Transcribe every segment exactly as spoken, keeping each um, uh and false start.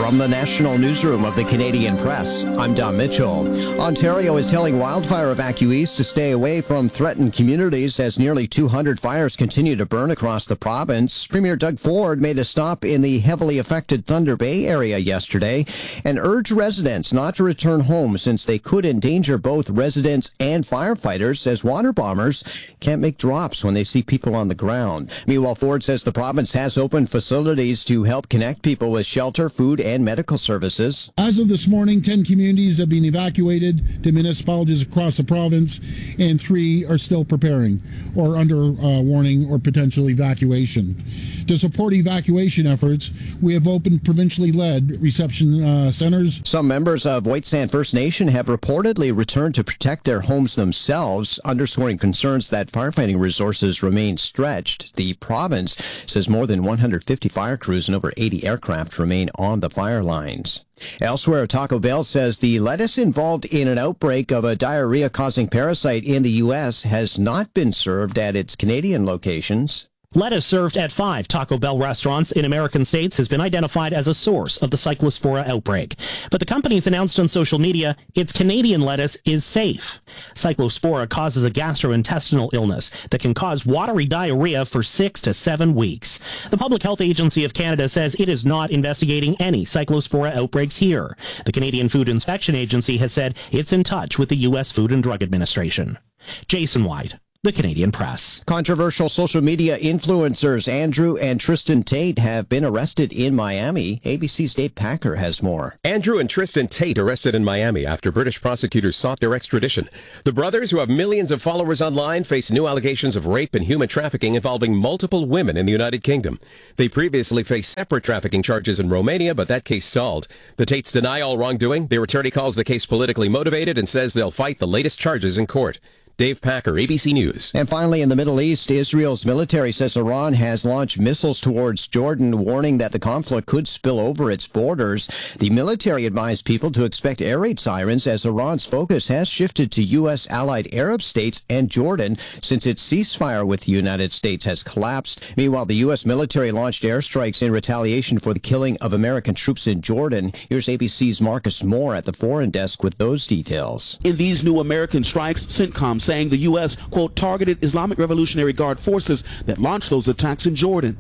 From the National Newsroom of the Canadian Press, I'm Don Mitchell. Ontario is telling wildfire evacuees to stay away from threatened communities as nearly two hundred fires continue to burn across the province. Premier Doug Ford made a stop in the heavily affected Thunder Bay area yesterday and urged residents not to return home since they could endanger both residents and firefighters as water bombers can't make drops when they see people on the ground. Meanwhile, Ford says the province has opened facilities to help connect people with shelter, food, and medical services. As of this morning, ten communities have been evacuated to municipalities across the province, and three are still preparing or under uh, warning or potential evacuation. To support evacuation efforts, we have opened provincially led reception uh, centers. Some members of White Sand First Nation have reportedly returned to protect their homes themselves, underscoring concerns that firefighting resources remain stretched. The province says more than one hundred fifty fire crews and over eighty aircraft remain on the fire lines. Elsewhere, Taco Bell says the lettuce involved in an outbreak of a diarrhea-causing parasite in the U S has not been served at its Canadian locations. Lettuce served at five Taco Bell restaurants in American states has been identified as a source of the Cyclospora outbreak. But the company's announced on social media its Canadian lettuce is safe. Cyclospora causes a gastrointestinal illness that can cause watery diarrhea for six to seven weeks. The Public Health Agency of Canada says it is not investigating any Cyclospora outbreaks here. The Canadian Food Inspection Agency has said it's in touch with the U S Food and Drug Administration. Jason White, The Canadian Press. Controversial social media influencers Andrew and Tristan Tate have been arrested in Miami. A B C's Dave Packer has more. Andrew and Tristan Tate arrested in Miami after British prosecutors sought their extradition. The brothers, who have millions of followers online, face new allegations of rape and human trafficking involving multiple women in the United Kingdom. They previously faced separate trafficking charges in Romania, but that case stalled. The Tates deny all wrongdoing. Their attorney calls the case politically motivated and says they'll fight the latest charges in court. Dave Packer, A B C News. And finally, in the Middle East, Israel's military says Iran has launched missiles towards Jordan, warning that the conflict could spill over its borders. The military advised people to expect air raid sirens as Iran's focus has shifted to U S allied Arab states and Jordan since its ceasefire with the United States has collapsed. Meanwhile, the U S military launched airstrikes in retaliation for the killing of American troops in Jordan. Here's A B C's Marcus Moore at the Foreign Desk with those details. In these new American strikes, CENTCOM saying the U S, quote, targeted Islamic Revolutionary Guard forces that launched those attacks in Jordan.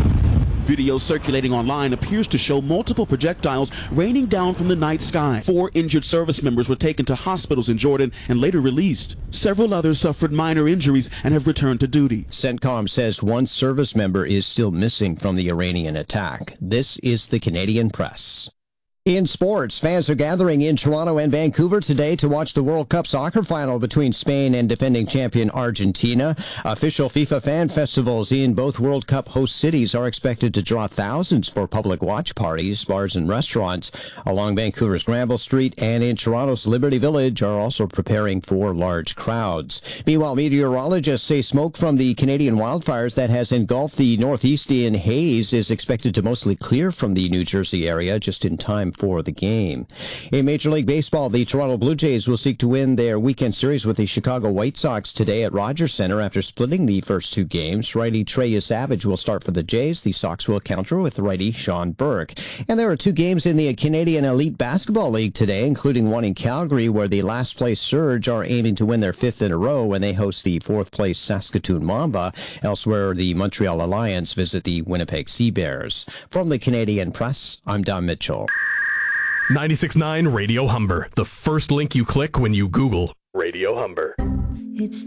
Video circulating online appears to show multiple projectiles raining down from the night sky. Four injured service members were taken to hospitals in Jordan and later released. Several others suffered minor injuries and have returned to duty. CENTCOM says one service member is still missing from the Iranian attack. This is the Canadian Press. In sports, fans are gathering in Toronto and Vancouver today to watch the World Cup soccer final between Spain and defending champion Argentina. Official FIFA fan festivals in both World Cup host cities are expected to draw thousands for public watch parties. Bars and restaurants along Vancouver's Granville Street and in Toronto's Liberty Village are also preparing for large crowds. Meanwhile, meteorologists say smoke from the Canadian wildfires that has engulfed the northeastern haze is expected to mostly clear from the New Jersey area just in time for the game. In Major League Baseball, the Toronto Blue Jays will seek to win their weekend series with the Chicago White Sox today at Rogers Center after splitting the first two games. Righty Trey Savage will start for the Jays. The Sox will counter with righty Sean Burke. And there are two games in the Canadian Elite Basketball League today, including one in Calgary where the last-place Surge are aiming to win their fifth in a row when they host the fourth-place Saskatoon Mamba. Elsewhere, the Montreal Alliance visit the Winnipeg Sea Bears. From the Canadian Press, I'm Don Mitchell. ninety-six point nine Radio Humber, the first link you click when you Google Radio Humber. It's